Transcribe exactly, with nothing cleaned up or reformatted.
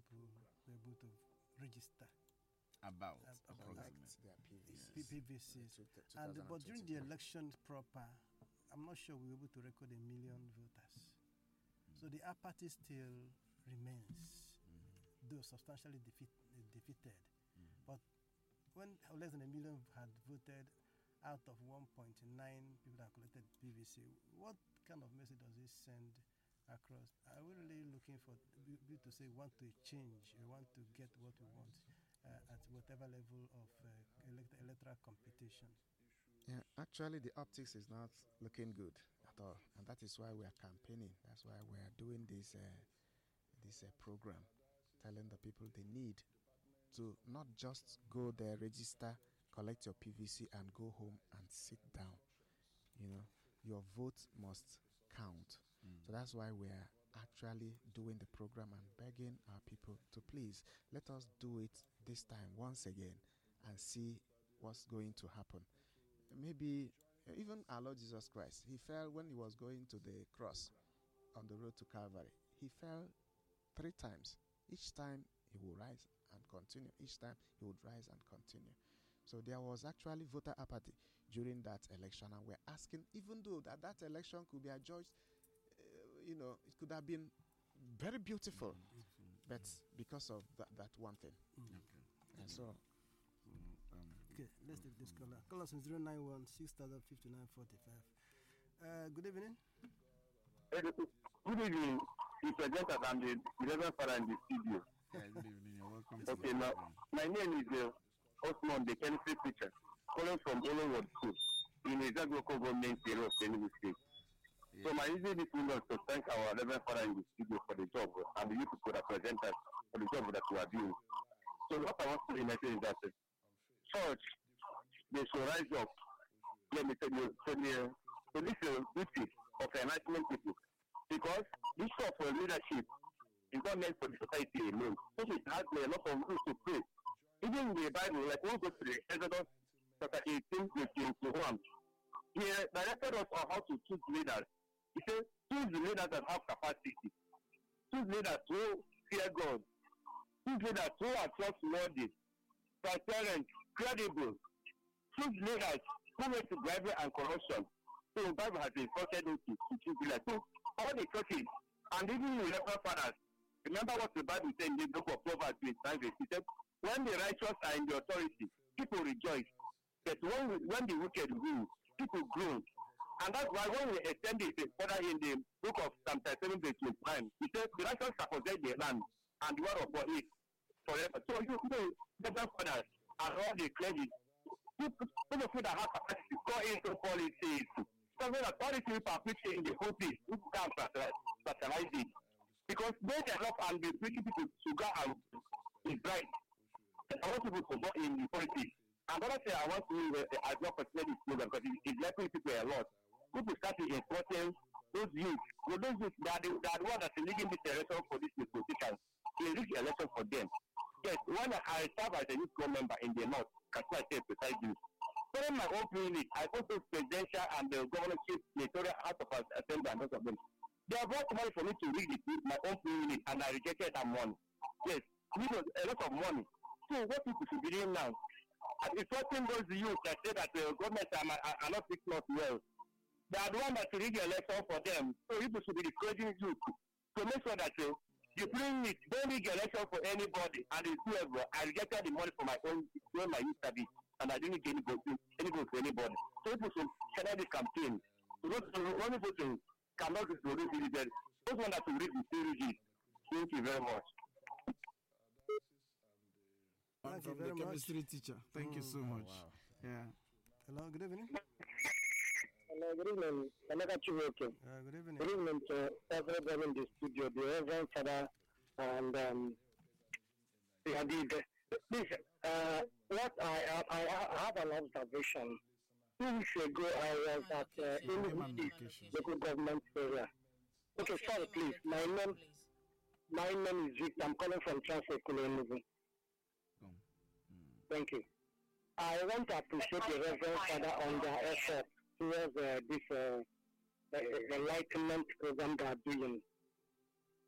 people were able to register about, uh, about approximately their P V Cs. P- P V Cs. Uh, and but during the election proper, I'm not sure we were able to record a million voters. Mm. So the apathy still remains, mm. though substantially defeat, uh, defeated. Mm. But when less than a million had voted out of one point nine people that collected P V C, what kind of message does this send across? Are we really looking for people to say we want to change, we want to get what we want uh, at whatever level of uh, elect- electoral competition? Yeah, actually the optics is not looking good at all, and that is why we are campaigning. That's why we are doing this uh, this uh, program, telling the people they need to not just go there, register, collect your P V C and go home and sit down. You know, your vote must count. Mm. So that's why we are actually doing the program and begging our people to please let us do it this time once again and see what's going to happen. Maybe even our Lord Jesus Christ, he fell when he was going to the cross on the road to Calvary. He fell three times. Each time he would rise and continue. Each time he would rise and continue. So there was actually voter apathy during that election, and we're asking, even though that, that election could be adjudged, uh, you know, it could have been very beautiful, mm-hmm. but because of that, that one thing. Mm-hmm. Okay. And so, um, okay, let's take this caller. Call us on zero nine one six thousand fifty-nine forty-five. Uh, good evening. Good evening. You present that I'm the Reverend Father in the studio. Yeah, good evening. You're welcome. Okay, now my name is uh, Osman, the chemistry teacher, calling from Olowod School in the local government area of Enugu State. Yeah. So my easy this is to thank our Reverend Father in the studio for the job and the youth people that present us for the job that we are doing. So what I want to say is that uh, church, they should rise up. Let me tell you, so the police duty of enlightenment people, because this sort of leadership is not meant for the society alone. So it has a lot of rules to play. Even in the Bible, like we go to the Exodus chapter eighteen to twenty-one, he directed us on how to choose leaders. He said, choose the leaders that have capacity, choose leaders who fear God, choose leaders who are trustworthy, transparent, credible, choose leaders who hate bribery and corruption. So the Bible has instructed us to, to choose leaders. So all the churches, and even the Reverend Fathers, remember what the Bible said in the book of Proverbs twenty-nine verse. He said, when the righteous are in the authority, people rejoice. But when, we, when the wicked rule, people groan. And that's why when we extend it further in the book of Psalm thirty-seven verse twenty-nine, it says, the righteous shall possess the land and dwell upon it forever. So you know, the fathers and all the clergy, people that have capacity go into policies. Something that policy people are preaching in the whole place, people can't fertilize it. Because they develop and be preaching people to go and is right. I want people to go in the politics. And another thing I want to uh, I don't consider this slogan because it, it's helping people a lot. People start to important those youth. So those youth that are the one that's leading this election for these politicians. They reach the election for them. Yes, when I serve as a youth club member in the north, Katsina State beside you. During my own unit, I also presidential and the governorship, electoral house of assembly and those of them. They have brought money for me to read it, my own unit, and I rejected that money. Yes, it was a lot of money. So what people should be doing now? And it's something those youth that say that the government are, are, are not fixing us well. They are the one that rig the election for them. So people should be encouraging youth to make sure that uh, you bring it, don't rig the election for anybody. And it's whoever. I rejected the money for my own, own my youth service, and I didn't get any vote, any vote for anybody. So people should share this campaign. So those people to cannot reproduce it. Those one that will read the series. Thank you very much. Thank I'm you very the much. chemistry teacher. Thank mm. you so much. Oh, wow. Yeah. Hello, good evening. Hello, good evening. Another Chiwoke. Uh, good evening. Good evening to everybody in the studio, the Reverend Father, and um, the Adib. Please, uh, what I, I I have an observation. Two weeks ago, I was at uh, Enugu local government area. Okay, sorry, please. My name, my name is Victor. I'm calling from Transit Enugu. Thank you. I want to appreciate the Reverend Father on their effort towards uh, this uh, uh, enlightenment program they are doing.